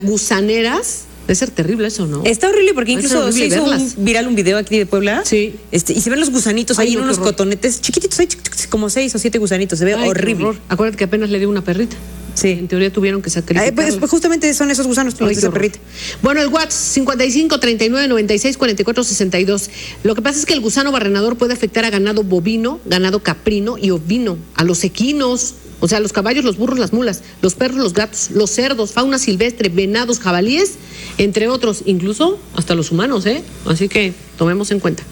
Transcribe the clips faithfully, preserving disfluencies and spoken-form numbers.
gusaneras. Debe ser terrible eso, ¿no? Está horrible porque incluso se hizo un, viral un video aquí de Puebla. Sí. Este, y se ven los gusanitos Ay, ahí no, en unos horror. cotonetes chiquititos, ahí, como seis o siete gusanitos. Se ve Ay, horrible. Acuérdate que apenas le dio una perrita. Sí. En teoría tuvieron que sacrificarla. Ay, pues, pues justamente son esos gusanos que esa perrita. Bueno, el WhatsApp cincuenta y cinco, treinta y nueve, noventa y seis, cuarenta y cuatro, sesenta y dos. Lo que pasa es que el gusano barrenador puede afectar a ganado bovino, ganado caprino y ovino, a los equinos, o sea, los caballos, los burros, las mulas, los perros, los gatos, los cerdos, fauna silvestre, venados, jabalíes, entre otros, incluso hasta los humanos, ¿eh? Así que tomemos en cuenta.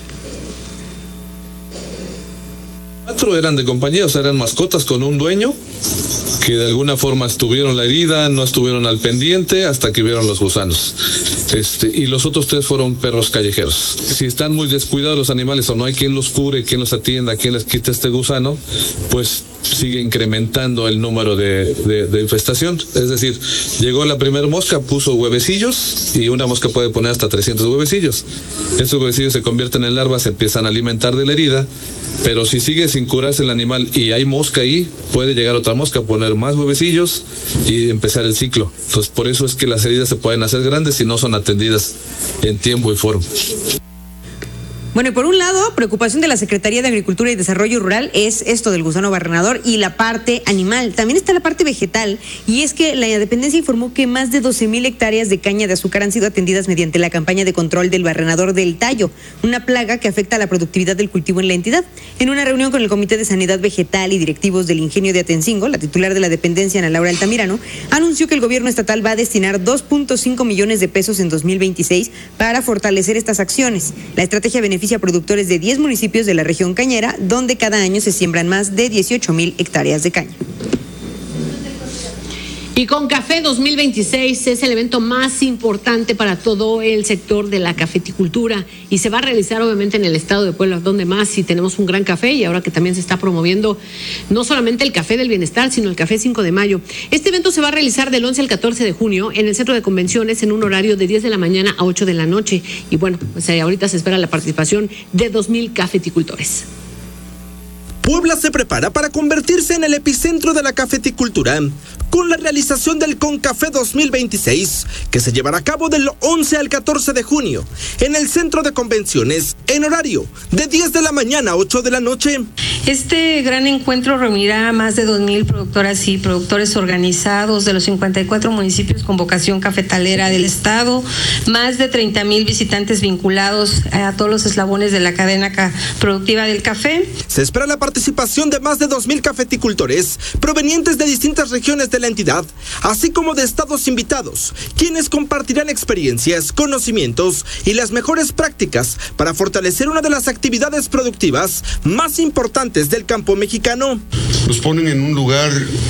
Cuatro eran de compañía, o sea, eran mascotas con un dueño que de alguna forma estuvieron la herida, no estuvieron al pendiente hasta que vieron los gusanos. Este, y los otros tres fueron perros callejeros. Si están muy descuidados los animales o no hay quien los cure, quien los atienda, quien les quite este gusano, pues sigue incrementando el número de, de, de infestación. Es decir, llegó la primera mosca, puso huevecillos y una mosca puede poner hasta trescientos huevecillos. Esos huevecillos se convierten en larvas, se empiezan a alimentar de la herida, pero si sigue sin curarse el animal y hay mosca ahí, puede llegar otra mosca, poner más huevecillos y empezar el ciclo. Entonces, por eso es que las heridas se pueden hacer grandes si no son atendidas en tiempo y forma. Bueno, y por un lado, preocupación de la Secretaría de Agricultura y Desarrollo Rural es esto del gusano barrenador y la parte animal. También está la parte vegetal, y es que la dependencia informó que más de doce mil hectáreas de caña de azúcar han sido atendidas mediante la campaña de control del barrenador del tallo, una plaga que afecta a la productividad del cultivo en la entidad. En una reunión con el Comité de Sanidad Vegetal y directivos del Ingenio de Atencingo, la titular de la dependencia, Ana Laura Altamirano, anunció que el gobierno estatal va a destinar dos punto cinco millones de pesos en dos mil veintiséis para fortalecer estas acciones. La estrategia beneficia a productores de diez municipios de la región cañera, donde cada año se siembran más de dieciocho mil hectáreas de caña. Y CONCAFE dos mil veintiséis es el evento más importante para todo el sector de la cafeticultura y se va a realizar obviamente en el estado de Puebla, donde más si tenemos un gran café, y ahora que también se está promoviendo no solamente el café del bienestar, sino el café cinco de mayo. Este evento se va a realizar del once al catorce de junio en el centro de convenciones en un horario de diez de la mañana a ocho de la noche. Y bueno, pues ahorita se espera la participación de dos mil cafeticultores. Puebla se prepara para convertirse en el epicentro de la cafeticultura con la realización del CONCAFE dos mil veintiséis, que se llevará a cabo del once al catorce de junio en el centro de convenciones en horario de diez de la mañana a ocho de la noche. Este gran encuentro reunirá a más de dos mil productoras y productores organizados de los cincuenta y cuatro municipios con vocación cafetalera del estado, más de treinta mil visitantes vinculados a todos los eslabones de la cadena productiva del café. Se espera la participación de más de dos mil cafeticultores provenientes de distintas regiones de la entidad, así como de estados invitados, quienes compartirán experiencias, conocimientos y las mejores prácticas para fortalecer una de las actividades productivas más importantes del campo mexicano. Nos ponen en un lugar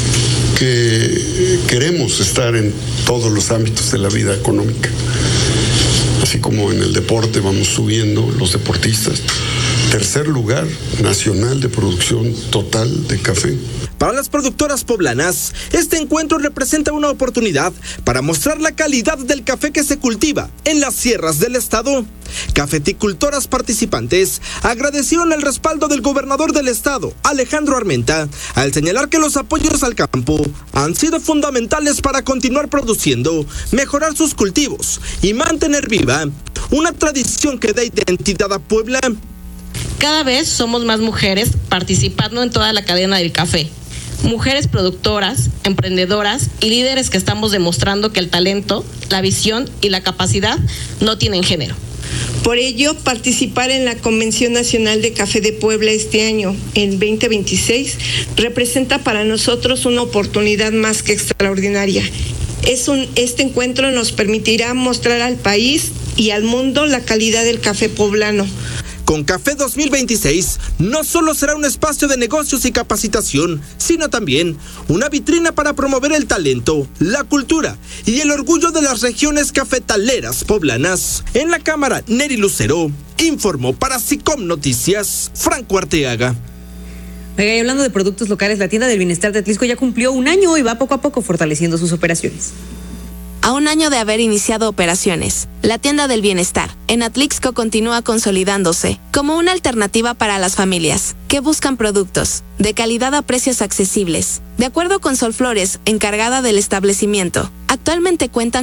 que queremos estar en todos los ámbitos de la vida económica. Así como en el deporte vamos subiendo los deportistas. Tercer lugar nacional de producción total de café. Para las productoras poblanas, este encuentro representa una oportunidad para mostrar la calidad del café que se cultiva en las sierras del estado. Cafeticultoras participantes agradecieron el respaldo del gobernador del estado, Alejandro Armenta, al señalar que los apoyos al campo han sido fundamentales para continuar produciendo, mejorar sus cultivos y mantener viva una tradición que da identidad a Puebla. Cada vez somos más mujeres participando en toda la cadena del café. Mujeres productoras, emprendedoras y líderes que estamos demostrando que el talento, la visión y la capacidad no tienen género. Por ello, participar en la Convención Nacional de Café de Puebla este año, en veinte veintiséis, representa para nosotros una oportunidad más que extraordinaria. Es un, este encuentro nos permitirá mostrar al país y al mundo la calidad del café poblano. CONCAFE dos mil veintiséis no solo será un espacio de negocios y capacitación, sino también una vitrina para promover el talento, la cultura y el orgullo de las regiones cafetaleras poblanas. En la cámara, Neri Lucero informó para SICOM Noticias, Franco Arteaga. Oiga, y hablando de productos locales, la tienda del bienestar de Atlixco ya cumplió un año y va poco a poco fortaleciendo sus operaciones. A un año de haber iniciado operaciones, la tienda del bienestar en Atlixco continúa consolidándose como una alternativa para las familias que buscan productos de calidad a precios accesibles. De acuerdo con Sol Flores, encargada del establecimiento, actualmente cuentan